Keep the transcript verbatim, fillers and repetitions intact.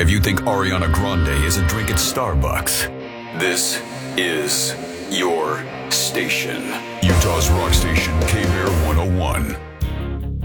If you think Ariana Grande is a drink at Starbucks, this is your station. Utah's rock station.